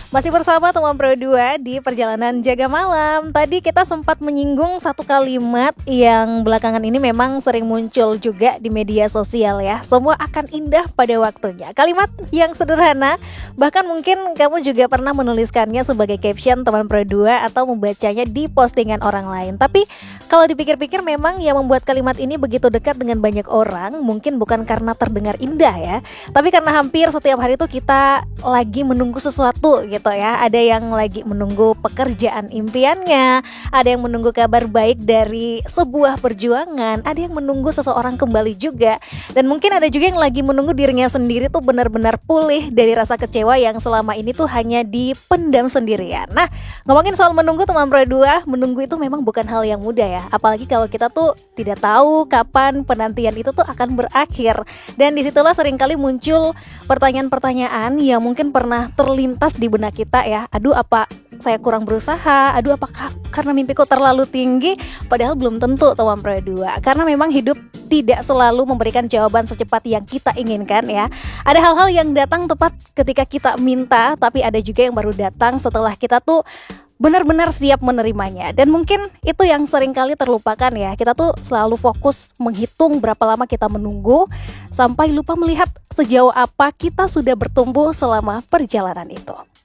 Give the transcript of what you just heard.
Masih bersama teman Pro 2 di Perjalanan Jaga Malam. Tadi kita sempat menyinggung satu kalimat yang belakangan ini memang sering muncul juga di media sosial ya. Semua akan indah pada waktunya. Kalimat yang sederhana, bahkan mungkin kamu juga pernah menuliskannya sebagai caption teman Pro 2 atau membacanya di postingan orang lain. Tapi kalau dipikir-pikir memang yang membuat kalimat ini begitu dekat dengan banyak orang mungkin bukan karena terdengar indah ya, tapi karena hampir setiap hari tuh kita lagi menunggu sesuatu gitu ya. Ada yang lagi menunggu pekerjaan impiannya, ada yang menunggu kabar baik dari sebuah perjuangan, ada yang menunggu seseorang kembali juga, dan mungkin ada juga yang lagi menunggu dirinya sendiri tuh benar-benar pulih dari rasa kecewa yang selama ini tuh hanya dipendam sendirian. Nah, ngomongin soal menunggu teman Pro 2, menunggu itu memang bukan hal yang mudah ya, apalagi kalau kita tuh tidak tahu kapan penantian itu tuh akan berakhir. Dan disitulah seringkali muncul pertanyaan-pertanyaan yang mungkin pernah terlintas di benak kita ya. Aduh, apa saya kurang berusaha? Aduh, apakah karena mimpiku terlalu tinggi? Padahal belum tentu teman Pro 2. Karena memang hidup tidak selalu memberikan jawaban secepat yang kita inginkan ya. Ada hal-hal yang datang tepat ketika kita minta, tapi ada juga yang baru datang setelah kita tuh benar-benar siap menerimanya. Dan mungkin itu yang sering kali terlupakan ya. Kita tuh selalu fokus menghitung berapa lama kita menunggu, sampai lupa melihat sejauh apa kita sudah bertumbuh selama perjalanan itu.